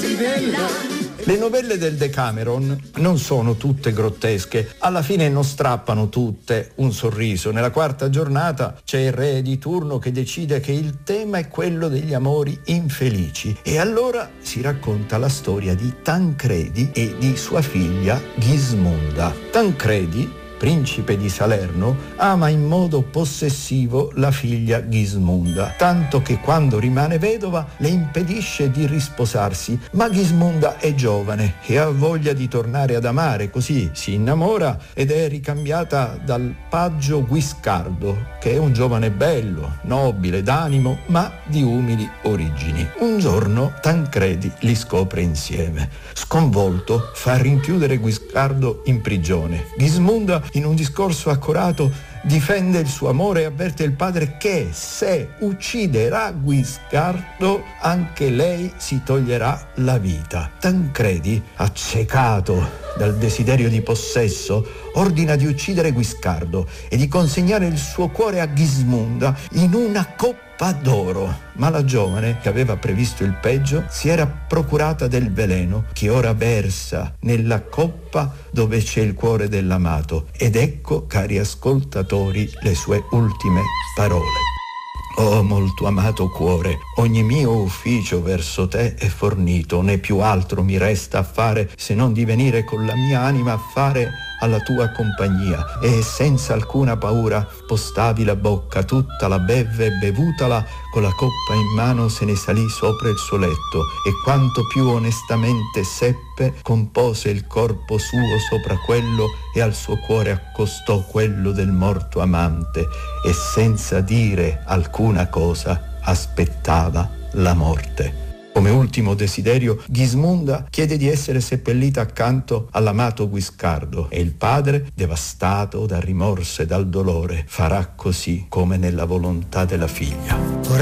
Le novelle del Decameron non sono tutte grottesche, alla fine non strappano tutte un sorriso. Nella quarta giornata c'è il re di turno che decide che il tema è quello degli amori infelici e allora si racconta la storia di Tancredi e di sua figlia Gismonda. Tancredi, principe di Salerno, ama in modo possessivo la figlia Gismonda, tanto che quando rimane vedova le impedisce di risposarsi, ma Gismonda è giovane e ha voglia di tornare ad amare, così si innamora ed è ricambiata dal paggio Guiscardo, che è un giovane bello, nobile, d'animo, ma di umili origini. Un giorno Tancredi li scopre insieme. Sconvolto, fa rinchiudere Guiscardo in prigione. Gismonda, in un discorso accorato, difende il suo amore e avverte il padre che se ucciderà Guiscardo anche lei si toglierà la vita. Tancredi, accecato dal desiderio di possesso, ordina di uccidere Guiscardo e di consegnare il suo cuore a Gismonda in una coppa d'oro. Ma la giovane, che aveva previsto il peggio, si era procurata del veleno che ora versa nella coppa dove c'è il cuore dell'amato. Ed ecco, cari ascoltatori, le sue ultime parole. Oh molto amato cuore, ogni mio ufficio verso te è fornito, né più altro mi resta a fare se non di venire con la mia anima a fare alla tua compagnia. E senza alcuna paura postavi la bocca, tutta la bevve e bevutala, con la coppa in mano se ne salì sopra il suo letto e quanto più onestamente seppe compose il corpo suo sopra quello e al suo cuore accostò quello del morto amante e senza dire alcuna cosa aspettava la morte. Come ultimo desiderio, Gismonda chiede di essere seppellita accanto all'amato Guiscardo e il padre, devastato dal rimorso e dal dolore, farà così come nella volontà della figlia.